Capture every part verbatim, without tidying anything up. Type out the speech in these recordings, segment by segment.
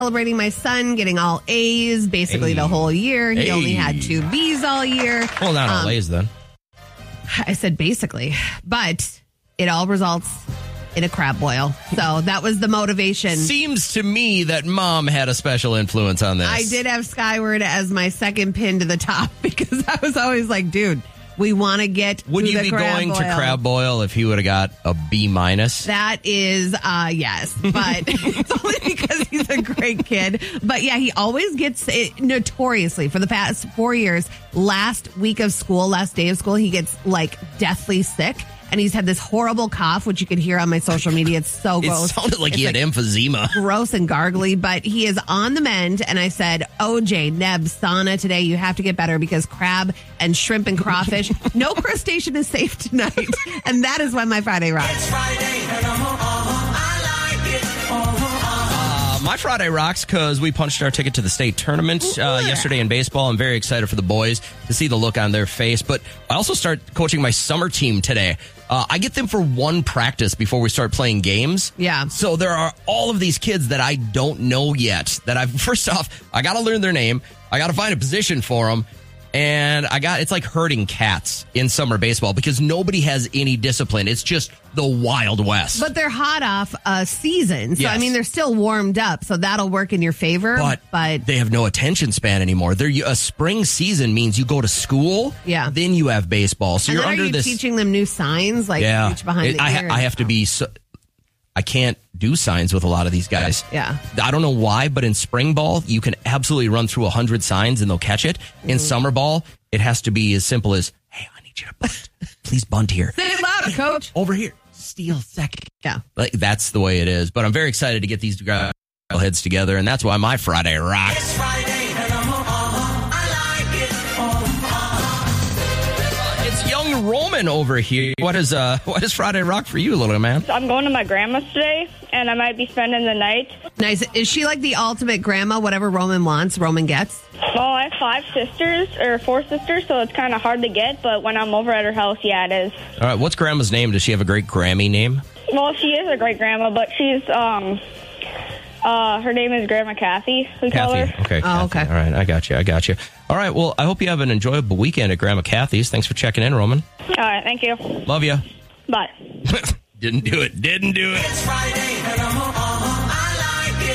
celebrating my son getting all A's basically Hey. the whole year. He Hey. only had two B's all year. Well, not all Um, A's then. I said basically, but it all results in a crab boil. So that was the motivation. Seems to me that mom had a special influence on this. I did have Skyward as my second pin to the top because I was always like, dude, we want to get Would to you the be crab going to boil. crab boil if he would have got a B minus? That is, uh, yes, but it's only because he's a great kid. But yeah, he always gets it notoriously for the past four years. Last week of school, last day of school, he gets like deathly sick. And he's had this horrible cough, which you can hear on my social media. It's so It gross. sounded like It's he had emphysema. gross and gargly, but he is on the mend. And I said, O J, Neb, Sana, today you have to get better because crab and shrimp and crawfish, no crustacean is safe tonight. And that is when my Friday rocks. It's Friday and I'm uh, I like it. Uh, My Friday rocks because we punched our ticket to the state tournament uh, yesterday in baseball. I'm very excited for the boys to see the look on their face. But I also start coaching my summer team today. Uh, I get them for one practice before we start playing games. Yeah. So there are all of these kids that I don't know yet. That I've first off, I got to learn their name. I got to find a position for them. And I got, it's like herding cats in summer baseball because nobody has any discipline. It's just the Wild West. But they're hot off a season. So, Yes. I mean, they're still warmed up. So that'll work in your favor. But, but they have no attention span anymore. They're, a spring season means you go to school, Yeah. then you have baseball. So and you're then under are you this. teaching them new signs like yeah, reach behind It- the I, ear? ha- and- I have to be. So, I can't do signs with a lot of these guys. Yeah. I don't know why, but in spring ball, you can absolutely run through a hundred signs and they'll catch it. Mm-hmm. In summer ball, it has to be as simple as, "Hey, I need you to bunt. Please bunt here. Say it louder, coach. Over here. Steal second." Yeah. Like that's the way it is. But I'm very excited to get these guys heads together, and that's why my Friday rocks. it's Friday and I'm uh, I like it. Uh, It's young Roman over here. What is uh what is Friday rock for you, little man? I'm going to my grandma's today, and I might be spending the night. Nice. Is she like the ultimate grandma? Whatever Roman wants, Roman gets? Well, I have five sisters, or four sisters, so it's kind of hard to get, but when I'm over at her house, yeah, it is. All right, what's grandma's name? Does she have a great Grammy name? Well, she is a great grandma, but she's, um, uh, her name is Grandma Kathy, we call Kathy. her. Okay. Oh, Kathy. okay. All right, I got you. I got you. All right, well, I hope you have an enjoyable weekend at Grandma Kathy's. Thanks for checking in, Roman. All right, thank you. Love you. Bye. Didn't do it. Didn't do it. it's Friday and I'm uh, I like it.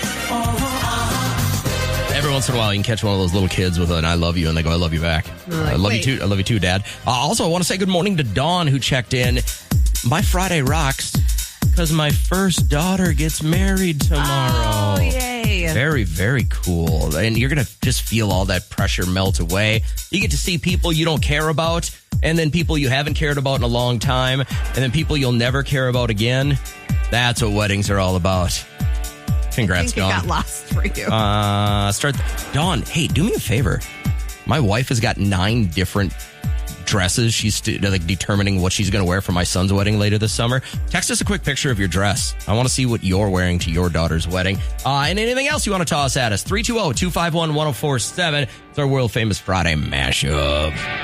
Uh, Every once in a while, you can catch one of those little kids with an "I love you," and they go, "I love you back." like, I love wait. you too. I love you too, Dad. Uh, also, I want to say good morning to Dawn, who checked in. My Friday rocks because my first daughter gets married tomorrow. Oh, yay. Very, very cool. And you're going to just feel all that pressure melt away. You get to see people you don't care about, and then people you haven't cared about in a long time, and then people you'll never care about again. That's what weddings are all about. I Congrats, think it got Dawn. lost for you. Uh, start. Dawn, hey, do me a favor. My wife has got nine different dresses. She's st- like determining what she's going to wear for my son's wedding later this summer. Text us a quick picture of your dress. I want to see what you're wearing to your daughter's wedding. Uh, and anything else you want to toss at us. three two zero, two five one, one zero four seven. It's our world famous Friday mashup.